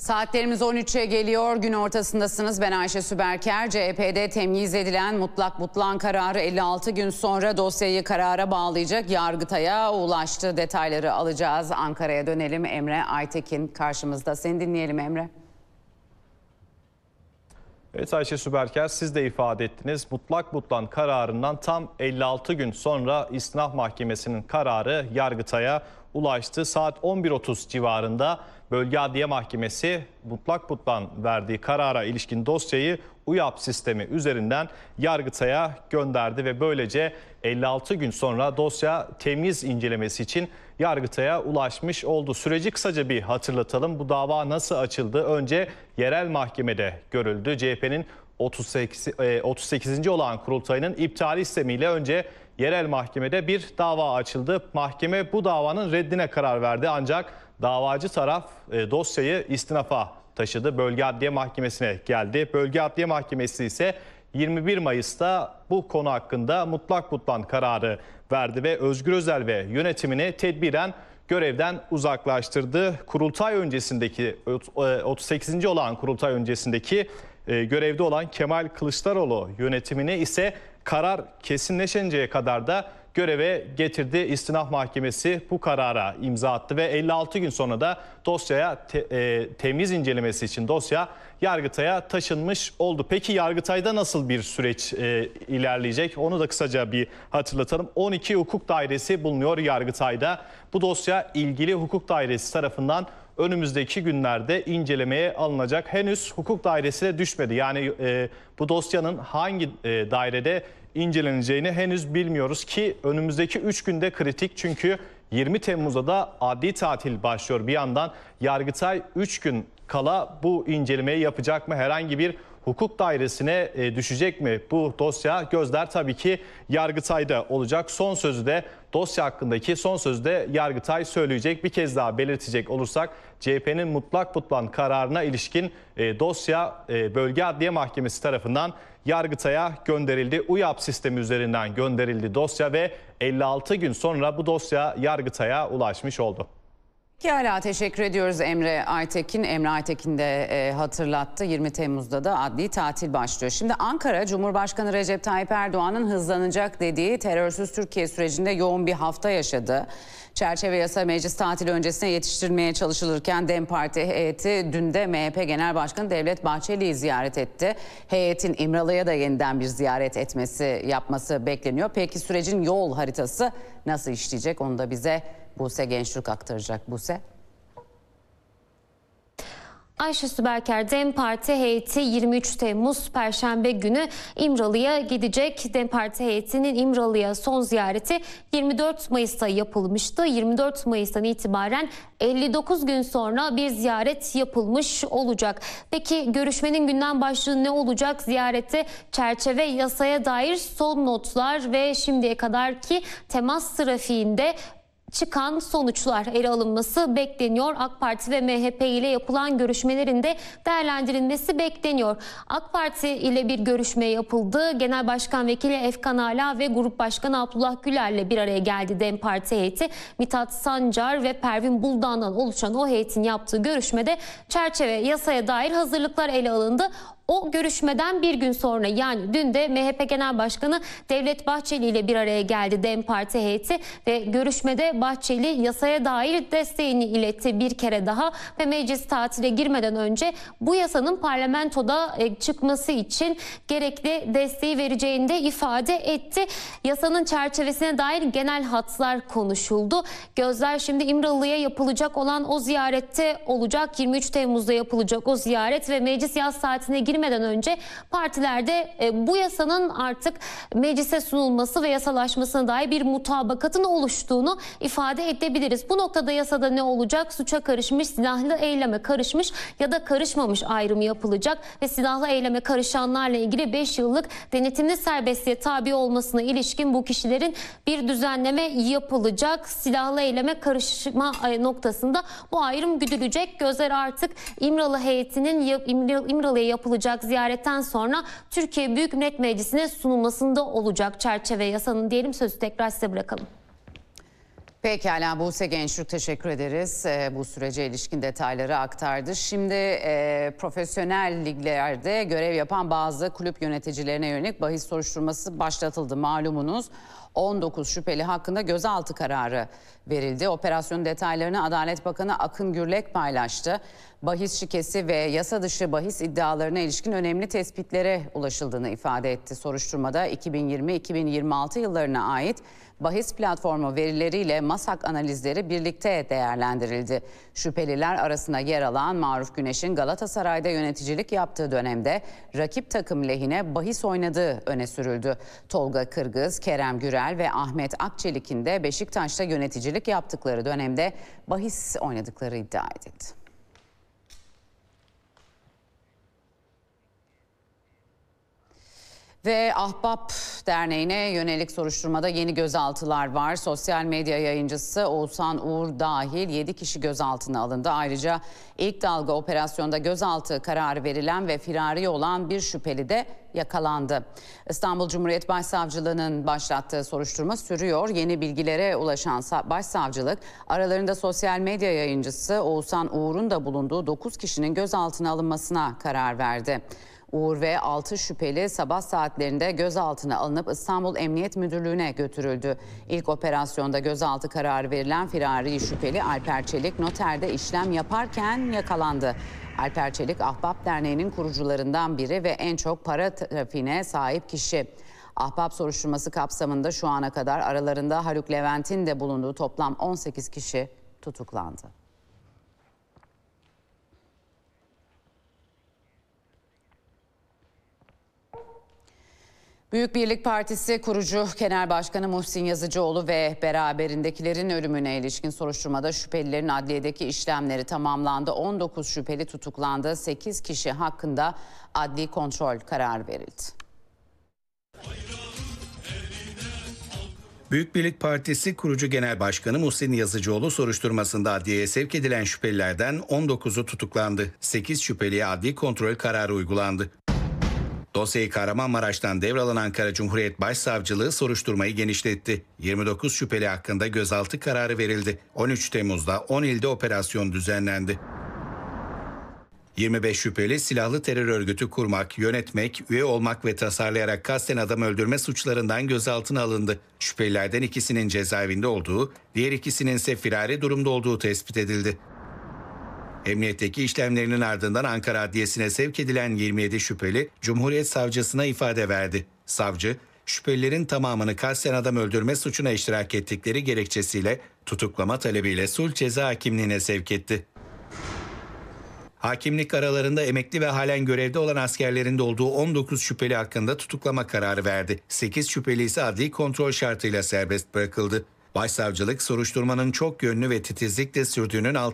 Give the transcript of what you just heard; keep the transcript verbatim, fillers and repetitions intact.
Saatlerimiz on üçe geliyor. Gün ortasındasınız. Ben Ayşe Süberker. C H P'de temyiz edilen mutlak butlan kararı elli altı gün sonra dosyayı karara bağlayacak Yargıtay'a ulaştı. Detayları alacağız. Ankara'ya dönelim. Emre Aytekin karşımızda. Seni dinleyelim Emre. Evet Ayşe Süberker, siz de ifade ettiniz. Mutlak butlan kararından tam elli altı gün sonra İstinaf Mahkemesi'nin kararı Yargıtay'a ulaştı. Saat on bir otuz civarında Bölge Adliye Mahkemesi mutlak butlan verdiği karara ilişkin dosyayı UYAP sistemi üzerinden Yargıtay'a gönderdi ve böylece elli altı gün sonra dosya temyiz incelemesi için Yargıtay'a ulaşmış oldu. Süreci kısaca bir hatırlatalım. Bu dava nasıl açıldı? Önce yerel mahkemede görüldü. C H P'nin otuz sekizinci olağan kurultayının iptali istemiyle önce yerel mahkemede bir dava açıldı. Mahkeme bu davanın reddine karar verdi ancak davacı taraf e, dosyayı istinafa taşıdı. Bölge Adliye Mahkemesi'ne geldi. Bölge Adliye Mahkemesi ise yirmi bir Mayıs'ta bu konu hakkında mutlak butlan kararı verdi ve Özgür Özel ve yönetimini tedbiren görevden uzaklaştırdı. Kurultay öncesindeki otuz sekizinci olağan kurultay öncesindeki e, görevde olan Kemal Kılıçdaroğlu yönetimini ise karar kesinleşinceye kadar da göreve getirdi. İstinaf Mahkemesi bu karara imza attı ve elli altı gün sonra da dosyaya te, e, temyiz incelemesi için dosya Yargıtay'a taşınmış oldu. Peki Yargıtay'da nasıl bir süreç e, ilerleyecek? Onu da kısaca bir hatırlatalım. on iki hukuk dairesi bulunuyor Yargıtay'da. Bu dosya ilgili hukuk dairesi tarafından önümüzdeki günlerde incelemeye alınacak. Henüz hukuk dairesine düşmedi. Yani e, bu dosyanın hangi e, dairede inceleneceğini henüz bilmiyoruz ki önümüzdeki üç günde kritik, çünkü yirmi Temmuz'da da adli tatil başlıyor. Bir yandan Yargıtay üç gün kala bu incelemeyi yapacak mı? Herhangi bir hukuk dairesine e, düşecek mi bu dosya? Gözler tabii ki Yargıtay'da olacak. Son sözü de dosya hakkındaki son sözü de Yargıtay söyleyecek. Bir kez daha belirtecek olursak C H P'nin mutlak butlan kararına ilişkin e, dosya e, Bölge Adliye Mahkemesi tarafından Yargıtay'a gönderildi. UYAP sistemi üzerinden gönderildi dosya ve elli altı gün sonra bu dosya Yargıtay'a ulaşmış oldu. Hala teşekkür ediyoruz Emre Aytekin. Emre Aytekin de e, hatırlattı. yirmi Temmuz'da da adli tatil başlıyor. Şimdi Ankara, Cumhurbaşkanı Recep Tayyip Erdoğan'ın hızlanacak dediği terörsüz Türkiye sürecinde yoğun bir hafta yaşadı. Çerçeve yasa meclis tatili öncesine yetiştirilmeye çalışılırken DEM Parti heyeti dün de M H P Genel Başkanı Devlet Bahçeli'yi ziyaret etti. Heyetin İmralı'ya da yeniden bir ziyaret etmesi yapması bekleniyor. Peki sürecin yol haritası nasıl işleyecek? Onu da bize Buse Gençtürk aktaracak. Buse. Ayşe Süberker, DEM Parti heyeti yirmi üç Temmuz Perşembe günü İmralı'ya gidecek. DEM Parti heyetinin İmralı'ya son ziyareti yirmi dört Mayıs'ta yapılmıştı. yirmi dört Mayıs'tan itibaren elli dokuz gün sonra bir ziyaret yapılmış olacak. Peki görüşmenin gündem başlığı ne olacak? Ziyarette çerçeve yasaya dair son notlar ve şimdiye kadarki temas trafiğinde çıkan sonuçlar ele alınması bekleniyor. AK Parti ve M H P ile yapılan görüşmelerin de değerlendirilmesi bekleniyor. AK Parti ile bir görüşme yapıldı. Genel Başkan Vekili Efkan Ala ve Grup Başkanı Abdullah Güler'le bir araya geldi DEM Parti heyeti. Mithat Sancar ve Pervin Buldan'dan oluşan o heyetin yaptığı görüşmede çerçeve yasaya dair hazırlıklar ele alındı. O görüşmeden bir gün sonra, yani dün de M H P Genel Başkanı Devlet Bahçeli ile bir araya geldi DEM Parti heyeti ve görüşmede Bahçeli yasaya dair desteğini iletti bir kere daha ve meclis tatile girmeden önce bu yasanın parlamentoda çıkması için gerekli desteği vereceğini de ifade etti. Yasanın çerçevesine dair genel hatlar konuşuldu. Gözler şimdi İmralı'ya yapılacak olan o ziyarette olacak. yirmi üç Temmuz'da yapılacak o ziyaret ve meclis yaz tatiline girmeden önce partilerde e, bu yasanın artık meclise sunulması ve yasalaşmasına dair bir mutabakatın oluştuğunu ifade edebiliriz. Bu noktada yasada ne olacak? Suça karışmış, silahlı eyleme karışmış ya da karışmamış ayrımı yapılacak ve silahlı eyleme karışanlarla ilgili beş yıllık denetimli serbestliğe tabi olmasına ilişkin bu kişilerin bir düzenleme yapılacak. Silahlı eyleme karışma noktasında bu ayrım güdülecek. Gözler artık İmralı heyetinin İmralı'ya yapılacak ziyaretten sonra Türkiye Büyük Millet Meclisi'ne sunulmasında olacak çerçeve yasanın diyelim. Sözü tekrar size bırakalım. Pekala Buse Gençtürk, teşekkür ederiz. Ee, bu sürece ilişkin detayları aktardı. Şimdi e, profesyonel liglerde görev yapan bazı kulüp yöneticilerine yönelik bahis soruşturması başlatıldı malumunuz. on dokuz şüpheli hakkında gözaltı kararı verildi. Operasyonun detaylarını Adalet Bakanı Akın Gürlek paylaştı. Bahis şikesi ve yasa dışı bahis iddialarına ilişkin önemli tespitlere ulaşıldığını ifade etti. Soruşturmada iki bin yirmi iki bin yirmi altı yıllarına ait bahis platformu verileriyle MASAK analizleri birlikte değerlendirildi. Şüpheliler arasında yer alan Maruf Güneş'in Galatasaray'da yöneticilik yaptığı dönemde rakip takım lehine bahis oynadığı öne sürüldü. Tolga Kırgız, Kerem Gürel ve Ahmet Akçelik'in de Beşiktaş'ta yöneticilik yaptıkları dönemde bahis oynadıkları iddia edildi. Ve Ahbap Derneği'ne yönelik soruşturmada yeni gözaltılar var. Sosyal medya yayıncısı Oğuzhan Uğur dahil yedi kişi gözaltına alındı. Ayrıca ilk dalga operasyonda gözaltı kararı verilen ve firari olan bir şüpheli de yakalandı. İstanbul Cumhuriyet Başsavcılığı'nın başlattığı soruşturma sürüyor. Yeni bilgilere ulaşan Başsavcılık aralarında sosyal medya yayıncısı Oğuzhan Uğur'un da bulunduğu dokuz kişinin gözaltına alınmasına karar verdi. Uğur ve altı şüpheli sabah saatlerinde gözaltına alınıp İstanbul Emniyet Müdürlüğü'ne götürüldü. İlk operasyonda gözaltı kararı verilen firari şüpheli Alper Çelik noterde işlem yaparken yakalandı. Alper Çelik, Ahbap Derneği'nin kurucularından biri ve en çok para trafiğine sahip kişi. Ahbap soruşturması kapsamında şu ana kadar aralarında Haluk Levent'in de bulunduğu toplam on sekiz kişi tutuklandı. Büyük Birlik Partisi kurucu Genel Başkanı Muhsin Yazıcıoğlu ve beraberindekilerin ölümüne ilişkin soruşturmada şüphelilerin adliyedeki işlemleri tamamlandı. on dokuz şüpheli tutuklandı. sekiz kişi hakkında adli kontrol kararı verildi. Büyük Birlik Partisi kurucu Genel Başkanı Muhsin Yazıcıoğlu soruşturmasında adliyeye sevk edilen şüphelilerden on dokuzu tutuklandı. sekiz şüpheliye adli kontrol kararı uygulandı. Dosyayı Kahramanmaraş'tan devralan Ankara Cumhuriyet Başsavcılığı soruşturmayı genişletti. yirmi dokuz şüpheli hakkında gözaltı kararı verildi. on üç Temmuz'da on ilde operasyon düzenlendi. yirmi beş şüpheli silahlı terör örgütü kurmak, yönetmek, üye olmak ve tasarlayarak kasten adam öldürme suçlarından gözaltına alındı. Şüphelilerden ikisinin cezaevinde olduğu, diğer ikisinin ise firari durumda olduğu tespit edildi. Emniyetteki işlemlerinin ardından Ankara Adliyesi'ne sevk edilen yirmi yedi şüpheli Cumhuriyet Savcısına ifade verdi. Savcı, şüphelilerin tamamını kasten adam öldürme suçuna iştirak ettikleri gerekçesiyle tutuklama talebiyle sulh ceza hakimliğine sevk etti. Hakimlik aralarında emekli ve halen görevde olan askerlerin de olduğu on dokuz şüpheli hakkında tutuklama kararı verdi. sekiz şüpheli ise adli kontrol şartıyla serbest bırakıldı. Başsavcılık soruşturmanın çok yönlü ve titizlikle sürdüğünün altını